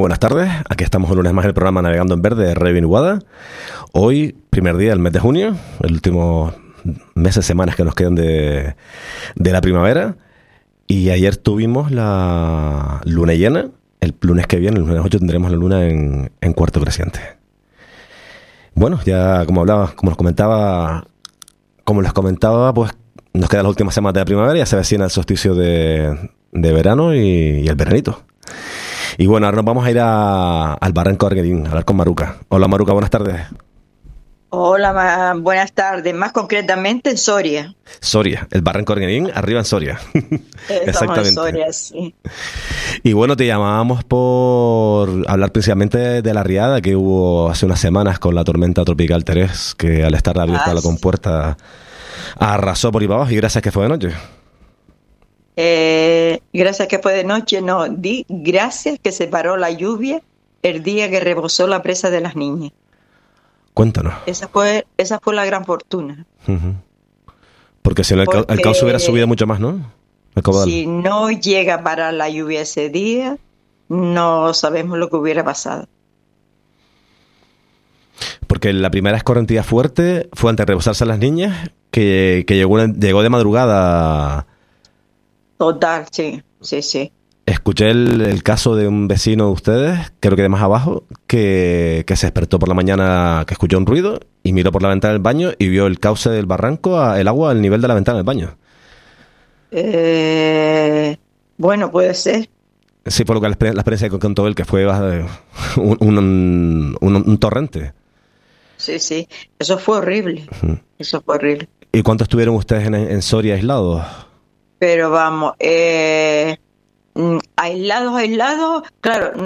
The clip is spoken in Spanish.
buenas tardes. Aquí estamos un lunes más en el programa Navegando en Verde de Radio Vinuada. Hoy, primer día del mes de junio, el último meses, semanas que nos quedan de la primavera. Y ayer tuvimos la luna llena. El lunes que viene, el lunes 8, tendremos la luna en cuarto creciente. Bueno, ya como les comentaba, pues nos quedan las últimas semanas de la primavera. Ya se avecina el solsticio de verano y el veranito. Y bueno, ahora nos vamos a ir al Barranco de Arguerín, a hablar con Maruca. Hola Maruca, buenas tardes. Hola, buenas tardes. Más concretamente en Soria. Soria, el Barranco de Arguerín, arriba en Soria. Estamos en Soria, sí. Y bueno, te llamábamos por hablar principalmente de la riada que hubo hace unas semanas con la tormenta tropical Terés, que al estar abierta la compuerta arrasó por ahí para abajo, y gracias que fue de noche. Gracias que fue de noche, no, gracias que se paró la lluvia el día que rebosó la presa de las niñas. Cuéntanos. Esa fue la gran fortuna. Uh-huh. Porque si no el cauce hubiera subido mucho más, ¿no? Si no llega a parar la lluvia ese día, no sabemos lo que hubiera pasado. Porque la primera escorrentía fuerte fue antes de rebosarse a las niñas, que llegó de madrugada. Total, sí. Escuché el caso de un vecino de ustedes, creo que de más abajo, que se despertó por la mañana, que escuchó un ruido y miró por la ventana del baño y vio el cauce del barranco, el agua al nivel de la ventana del baño. Bueno, puede ser. Sí, por lo que la experiencia que contó él, que fue un torrente. Sí, eso fue horrible. Uh-huh. Eso fue horrible. ¿Y cuánto estuvieron ustedes en Soria aislados? Pero vamos, aislados, claro,